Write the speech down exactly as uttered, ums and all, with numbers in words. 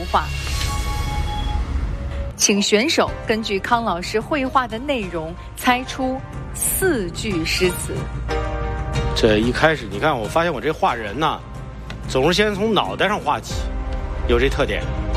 画。请选手根据康老师绘画的内容猜出四句诗词。 这一开始，你看，我发现我这画人呢，总是先从脑袋上画起，有这特点。